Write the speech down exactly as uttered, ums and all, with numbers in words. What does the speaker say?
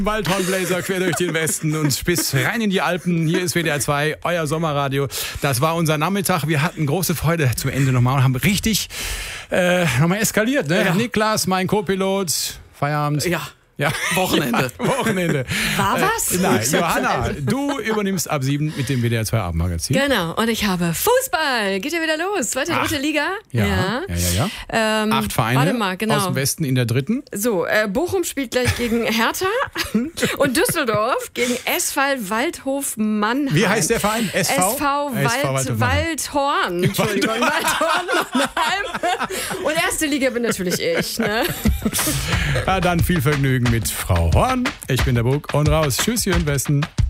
Waldhornblazer quer durch den Westen und bis rein in die Alpen. Hier ist W D R zwei, euer Sommerradio. Das war unser Nachmittag. Wir hatten große Freude zum Ende nochmal und haben richtig äh, nochmal eskaliert. Ne? Ja. Niklas, mein Co-Pilot, Feierabend. Ja. Ja. Wochenende. Ja, Wochenende. War was? Äh, nein, Johanna, du übernimmst ab sieben mit dem W D R zwei Abendmagazin. Genau, und ich habe Fußball. Geht ja wieder los. Zweite, dritte Liga. Ja, ja, ja. ja. Ähm, Acht Vereine warte mal, genau. aus dem Westen in der dritten. So, äh, Bochum spielt gleich gegen Hertha und Düsseldorf gegen S V Waldhof Mannheim. Wie heißt der Verein? S V? S V Wald, Waldhorn. Entschuldigung, Waldhorn Mannheim. Und erste Liga bin natürlich ich. Ne? Ja, dann viel Vergnügen mit Frau Horn. Ich bin der Bug und raus. Tschüss hier im Westen.